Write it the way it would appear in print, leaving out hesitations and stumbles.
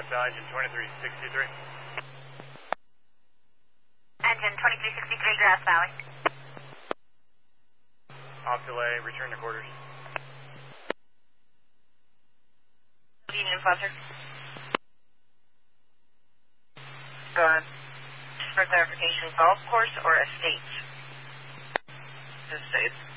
engine 2363. Engine 2363, Grass Valley. Off delay, return to quarters. Union Fletcher. Go ahead. Just for clarification, golf course or estate? Estate.